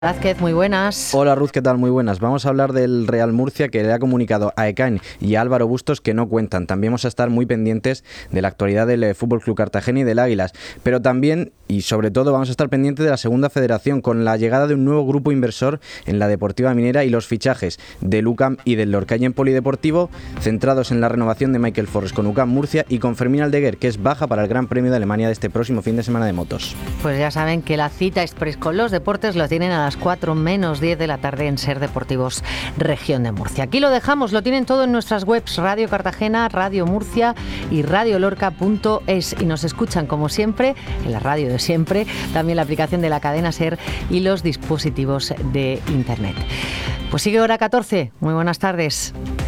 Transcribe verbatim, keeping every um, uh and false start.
Vázquez, muy buenas. Hola Ruth, ¿qué tal? Muy buenas. Vamos a hablar del Real Murcia, que le ha comunicado a Ekain y a Álvaro Bustos que no cuentan. También vamos a estar muy pendientes de la actualidad del F C Cartagena y del Águilas. Pero también, y sobre todo, vamos a estar pendientes de la Segunda Federación, con la llegada de un nuevo grupo inversor en la Deportiva Minera y los fichajes del U C A M y del Lorca. Y en Polideportivo, centrados en la renovación de Michael Forrest con U C A M Murcia y con Fermín Aldeguer, que es baja para el Gran Premio de Alemania de este próximo fin de semana de motos. Pues ya saben que la cita express con los deportes lo tienen a las cuatro menos diez de la tarde en Ser Deportivos Región de Murcia. Aquí lo dejamos, lo tienen todo en nuestras webs Radio Cartagena, Radio Murcia y radio lorca punto es, y nos escuchan como siempre en la radio de siempre, también la aplicación de la cadena Ser y los dispositivos de internet. Pues sigue hora catorce, muy buenas tardes.